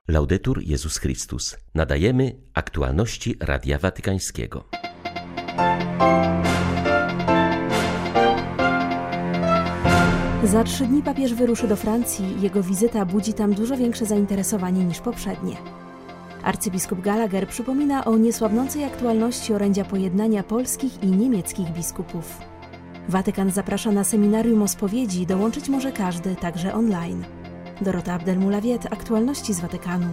Laudetur Jezus Chrystus. Nadajemy aktualności Radia Watykańskiego. Za 3 dni papież wyruszy do Francji. Jego wizyta budzi tam dużo większe zainteresowanie niż poprzednie. Arcybiskup Gallagher przypomina o niesłabnącej aktualności orędzia pojednania polskich i niemieckich biskupów. Watykan zaprasza na seminarium o spowiedzi, dołączyć może każdy, także online. Dorota Abdelmoulawiet, aktualności z Watykanu.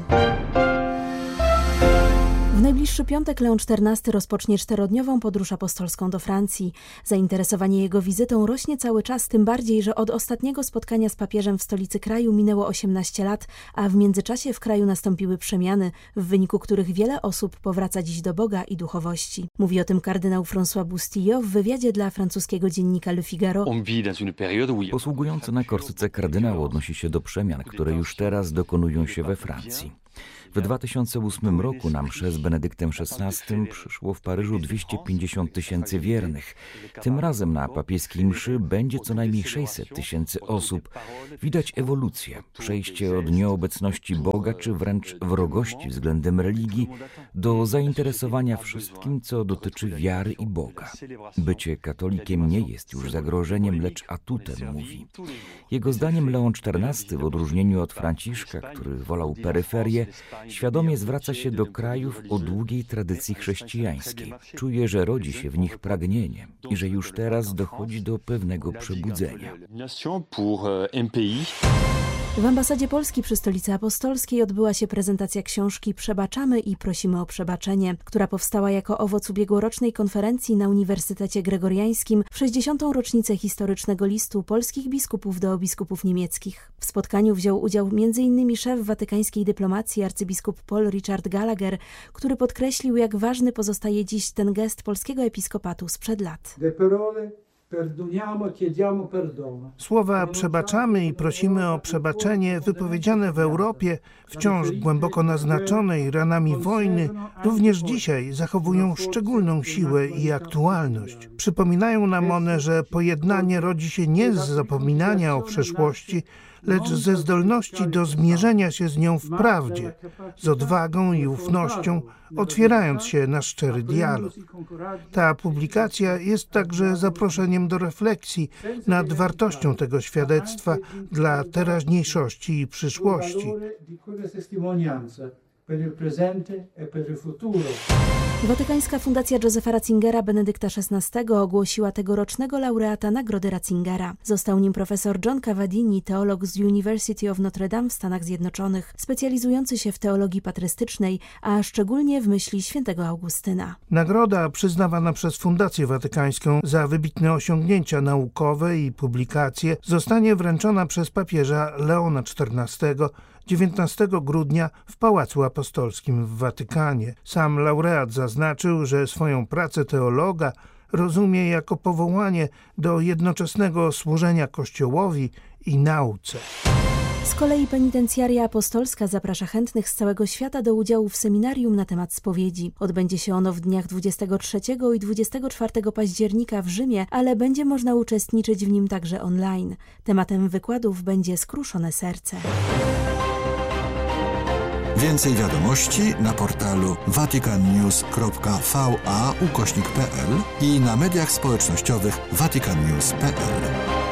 W najbliższy piątek Leon XIV rozpocznie 4-dniową podróż apostolską do Francji. Zainteresowanie jego wizytą rośnie cały czas, tym bardziej, że od ostatniego spotkania z papieżem w stolicy kraju minęło 18 lat, a w międzyczasie w kraju nastąpiły przemiany, w wyniku których wiele osób powraca dziś do Boga i duchowości. Mówi o tym kardynał François Bustillo w wywiadzie dla francuskiego dziennika Le Figaro. Posługujący na Korsyce kardynał odnosi się do przemian, które już teraz dokonują się we Francji. W 2008 roku na mszę z Benedyktem XVI przyszło w Paryżu 250 000 wiernych. Tym razem na papieskiej mszy będzie co najmniej 600 000 osób. Widać ewolucję, przejście od nieobecności Boga czy wręcz wrogości względem religii do zainteresowania wszystkim, co dotyczy wiary i Boga. Bycie katolikiem nie jest już zagrożeniem, lecz atutem, mówi. Jego zdaniem Leon XIV, w odróżnieniu od Franciszka, który wolał peryferię, świadomie zwraca się do krajów o długiej tradycji chrześcijańskiej. Czuje, że rodzi się w nich pragnienie i że już teraz dochodzi do pewnego przebudzenia. W ambasadzie Polski przy Stolicy Apostolskiej odbyła się prezentacja książki Przebaczamy i prosimy o przebaczenie, która powstała jako owoc ubiegłorocznej konferencji na Uniwersytecie Gregoriańskim w 60. rocznicę historycznego listu polskich biskupów do biskupów niemieckich. W spotkaniu wziął udział m.in. szef watykańskiej dyplomacji arcybiskup Paul Richard Gallagher, który podkreślił, jak ważny pozostaje dziś ten gest polskiego episkopatu sprzed lat. Słowa przebaczamy i prosimy o przebaczenie wypowiedziane w Europie, wciąż głęboko naznaczonej ranami wojny, również dzisiaj zachowują szczególną siłę i aktualność. Przypominają nam one, że pojednanie rodzi się nie z zapominania o przeszłości, lecz ze zdolności do zmierzenia się z nią w prawdzie, z odwagą i ufnością, otwierając się na szczery dialog. Ta publikacja jest także zaproszeniem do refleksji nad wartością tego świadectwa dla teraźniejszości i przyszłości. Watykańska Fundacja Josepha Ratzingera Benedykta XVI ogłosiła tegorocznego laureata Nagrody Ratzingera. Został nim profesor John Cavadini, teolog z University of Notre Dame w Stanach Zjednoczonych, specjalizujący się w teologii patrystycznej, a szczególnie w myśli świętego Augustyna. Nagroda przyznawana przez Fundację Watykańską za wybitne osiągnięcia naukowe i publikacje zostanie wręczona przez papieża Leona XIV 19 grudnia w Pałacu Apostolskim w Watykanie. Sam laureat zaznaczył, że swoją pracę teologa rozumie jako powołanie do jednoczesnego służenia Kościołowi i nauce. Z kolei penitencjaria apostolska zaprasza chętnych z całego świata do udziału w seminarium na temat spowiedzi. Odbędzie się ono w dniach 23 i 24 października w Rzymie, ale będzie można uczestniczyć w nim także online. Tematem wykładów będzie skruszone serce. Więcej wiadomości na portalu vaticannews.va/pl i na mediach społecznościowych vaticannews.pl.